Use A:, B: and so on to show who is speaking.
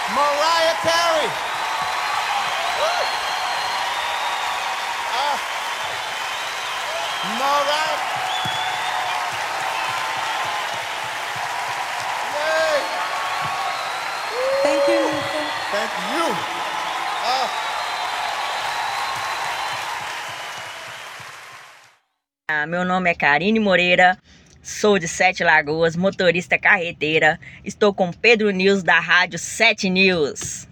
A: Mariah Carey. Mariah. Yay.
B: Thank you, Lisa.
A: Thank you.
C: Meu nome é Karine Moreira, sou de Sete Lagoas, motorista carreteira. Estou com Pedro News da Rádio 7 News.